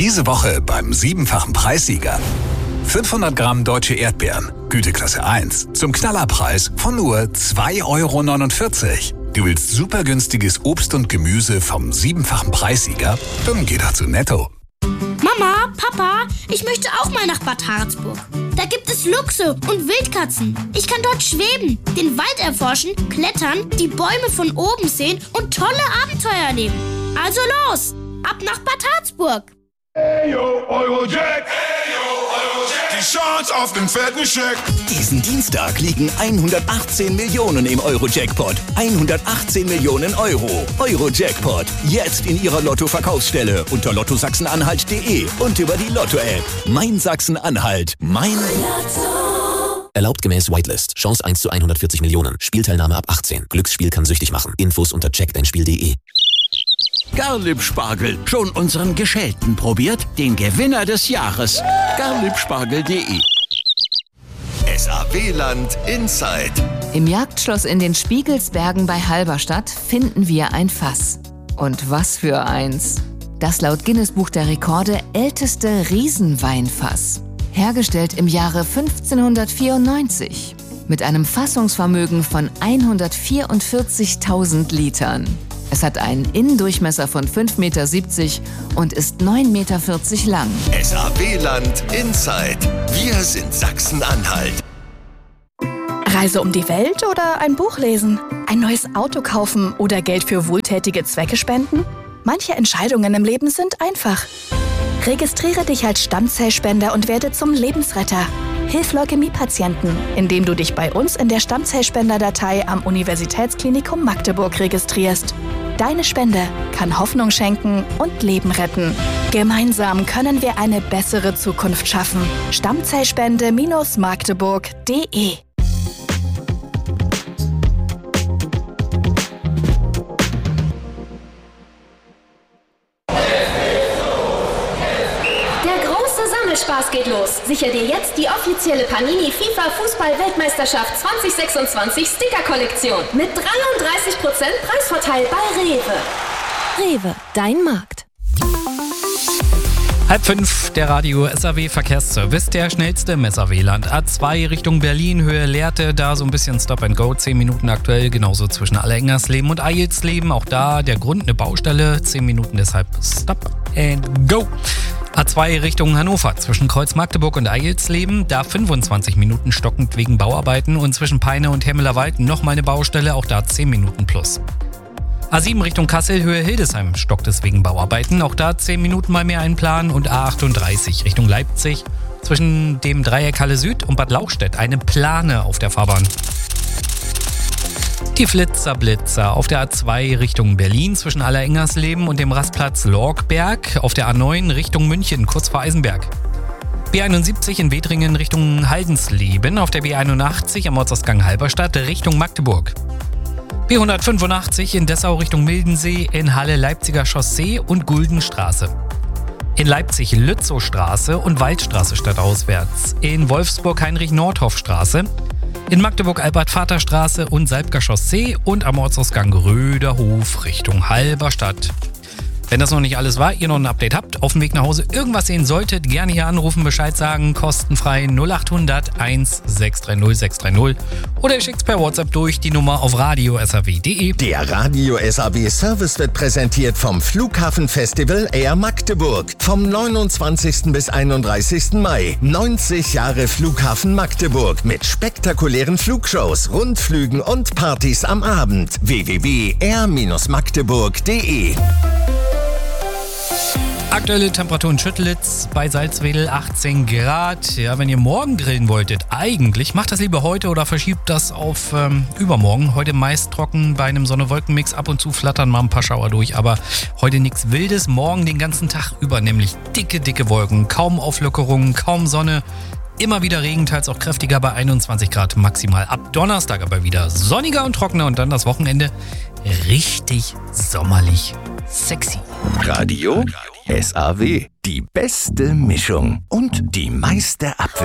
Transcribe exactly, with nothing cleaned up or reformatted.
Diese Woche beim siebenfachen Preissieger. fünfhundert Gramm deutsche Erdbeeren, Güteklasse eins, zum Knallerpreis von nur zwei Euro neunundvierzig. Du willst super günstiges Obst und Gemüse vom siebenfachen Preissieger? Dann geh doch zu Netto. Mama, Papa, ich möchte auch mal nach Bad Harzburg. Da gibt es Luchse und Wildkatzen. Ich kann dort schweben, den Wald erforschen, klettern, die Bäume von oben sehen und tolle Abenteuer erleben. Also los, ab nach Bad Harzburg. Hey yo, Eurojack! Hey yo, Eurojack! Die Chance auf den fetten Scheck! Diesen Dienstag liegen hundertachtzehn Millionen im Euro-Jackpot. hundertachtzehn Millionen Euro. Euro-Jackpot. Jetzt in Ihrer Lotto-Verkaufsstelle unter lotto sachsen-anhalt punkt de und über die Lotto-App. Mein Sachsen-Anhalt. Mein Lotto. Erlaubt gemäß Whitelist. Chance eins zu hundertvierzig Millionen. Spielteilnahme ab achtzehn. Glücksspiel kann süchtig machen. Infos unter check dein spiel punkt de. Garlieb-Spargel. Schon unseren Geschälten probiert? Den Gewinner des Jahres. garliebspargel punkt de. S A W-Land Inside. Im Jagdschloss in den Spiegelsbergen bei Halberstadt finden wir ein Fass. Und was für eins. Das laut Guinness-Buch der Rekorde älteste Riesenweinfass. Hergestellt im Jahre fünfzehnhundertvierundneunzig. Mit einem Fassungsvermögen von hundertvierundvierzigtausend Litern. Es hat einen Innendurchmesser von fünf Komma siebzig Meter und ist neun Komma vierzig Meter lang. S A W-Land Inside. Wir sind Sachsen-Anhalt. Reise um die Welt oder ein Buch lesen? Ein neues Auto kaufen oder Geld für wohltätige Zwecke spenden? Manche Entscheidungen im Leben sind einfach. Registriere dich als Stammzellspender und werde zum Lebensretter. Hilf Leukämiepatienten, indem du dich bei uns in der Stammzellspenderdatei am Universitätsklinikum Magdeburg registrierst. Deine Spende kann Hoffnung schenken und Leben retten. Gemeinsam können wir eine bessere Zukunft schaffen. Stammzellspende Magdeburg punkt de. Spaß geht los. Sicher dir jetzt die offizielle Panini FIFA Fußball-Weltmeisterschaft zwanzig sechsundzwanzig Sticker-Kollektion mit dreiunddreißig Prozent Preisvorteil bei Rewe. Rewe, dein Markt. Halb fünf, der Radio S A W Verkehrsservice, der schnellste im S A W-Land. A zwei Richtung Berlin, Höhe Lehrte, da so ein bisschen Stop and Go, zehn Minuten aktuell, genauso zwischen Allerengersleben und Eilsleben. Auch da der Grund eine Baustelle, zehn Minuten deshalb Stop and Go. A zwei Richtung Hannover, zwischen Kreuz Magdeburg und Eilsleben, da fünfundzwanzig Minuten stockend wegen Bauarbeiten und zwischen Peine und Hemmelerwald nochmal eine Baustelle, auch da zehn Minuten plus. A sieben Richtung Kassel, Höhe Hildesheim, stockt es wegen Bauarbeiten, auch da zehn Minuten mal mehr einplanen und A achtunddreißig Richtung Leipzig, zwischen dem Dreieck Halle Süd und Bad Lauchstädt eine Plane auf der Fahrbahn. Die Flitzer-Blitzer auf der A zwei Richtung Berlin zwischen Allerengersleben und dem Rastplatz Lorgberg, auf der A neun Richtung München, kurz vor Eisenberg. B einundsiebzig in Wedringen Richtung Haldensleben, auf der B einundachtzig am Ortsausgang Halberstadt Richtung Magdeburg. B hundertfünfundachtzig in Dessau Richtung Mildensee, in Halle Leipziger Chaussee und Guldenstraße. In Leipzig Lützowstraße und Waldstraße stadtauswärts. In Wolfsburg Heinrich-Nordhoff-Straße. In Magdeburg Albert-Vater-Straße und Salbker Chaussee und am Ortsausgang Röderhof Richtung Halberstadt. Wenn das noch nicht alles war, ihr noch ein Update habt, auf dem Weg nach Hause irgendwas sehen solltet, gerne hier anrufen, Bescheid sagen, kostenfrei null achthundert eins sechs drei null sechs drei null oder ihr schickt's per WhatsApp durch die Nummer auf radio s a w punkt de. Der Radio S A W Service wird präsentiert vom Flughafenfestival Air Magdeburg. Vom neunundzwanzigsten bis einunddreißigsten Mai. neunzig Jahre Flughafen Magdeburg mit spektakulären Flugshows, Rundflügen und Partys am Abend. w w w punkt air magdeburg punkt de. Aktuelle Temperatur in Schüttelitz bei Salzwedel achtzehn Grad. Ja, wenn ihr morgen grillen wolltet, eigentlich macht das lieber heute oder verschiebt das auf ähm, übermorgen. Heute meist trocken bei einem Sonne-Wolken-Mix. Ab und zu flattern mal ein paar Schauer durch, aber heute nichts Wildes. Morgen den ganzen Tag über, nämlich dicke, dicke Wolken. Kaum Auflockerungen, kaum Sonne. Immer wieder Regen, teils auch kräftiger bei einundzwanzig Grad maximal. Ab Donnerstag aber wieder sonniger und trockener und dann das Wochenende richtig sommerlich sexy. Radio S A W. Die beste Mischung und die meiste Abwechslung.